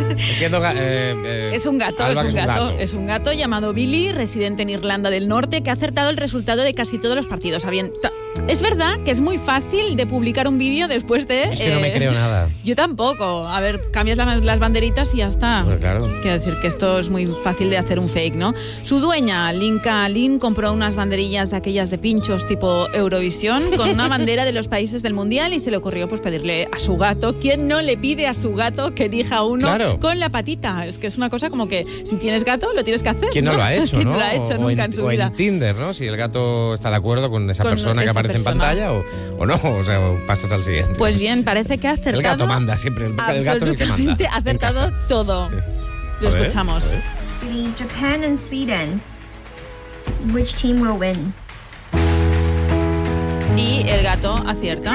Entiendo, Es un gato, Alba, es un gato llamado Billy, residente en Irlanda del Norte, que ha acertado el resultado de casi todos los partidos. Es verdad que es muy fácil de publicar un vídeo después de... Es que no me creo nada. Yo tampoco. A ver, cambias las banderitas y ya está. Bueno, claro. Quiero decir que esto es muy fácil de hacer un fake, ¿no? Su dueña, Linka Lin, compró unas banderillas de aquellas de pinchos tipo Eurovisión con una bandera de los países del Mundial y se le ocurrió pues pedirle a su gato. ¿Quién no le pide a su gato que elija uno con la patita? Es que es una cosa como que si tienes gato lo tienes que hacer. ¿Quién no lo ha hecho, ¿Quién no? no lo ha hecho nunca en su vida? O en Tinder, ¿no? Si el gato está de acuerdo con esa persona que aparece en pantalla o no, o sea, pasas al siguiente. Pues bien, parece que ha acertado. El gato manda siempre, el gato es el que manda. Ha acertado todo. Lo escuchamos. Japan and Sweden. Which team will win? Y el gato acierta.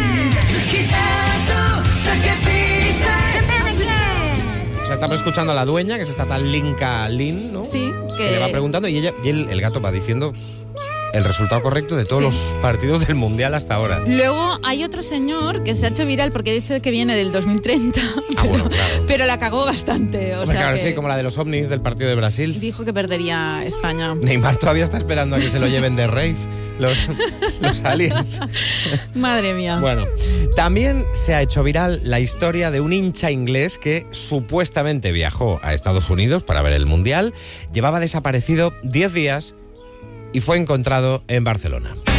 O sea, estamos escuchando a la dueña, que es esta tal Linka Lin, ¿no? Sí. Que le va preguntando y el gato va diciendo el resultado correcto de todos los partidos del Mundial hasta ahora. Luego hay otro señor que se ha hecho viral porque dice que viene del 2030, bueno, claro. Pero la cagó bastante. O sea claro, que sí, como la de los ovnis del partido de Brasil. dijo que perdería España. Neymar todavía está esperando a que se lo lleven de rave los aliens. Madre mía. Bueno, también se ha hecho viral la historia de un hincha inglés que supuestamente viajó a Estados Unidos para ver el Mundial, llevaba desaparecido 10 días y fue encontrado en Barcelona.